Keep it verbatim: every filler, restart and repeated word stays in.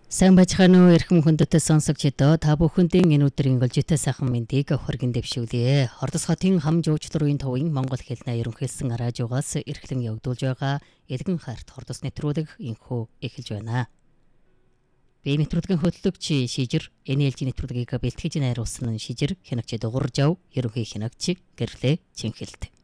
Сайн бачхано эрхэм хүндэт сонсогчдоо та бүхэндээ энэ өдрийн голжитой сайхан мэндийг хүргэн дэвшүүлье. Ордос хотын хам жуулчлалын төвийн Монгол хэлний ерөнхийлсөн радиогоос эрхлэн явагдуулж байгаа Элгэн хайрт Ордос нэвтрүүлэг инхүү эхэлж байна. Би нэвтрүүлгийн хөтлөгч Шижир эн эл жи нэвтрүүлгийг бэлтгэж найруулсан нь Шижир хянагч Дугур Жав ерөнхий хянагч Гэрлээ Чинхэлт.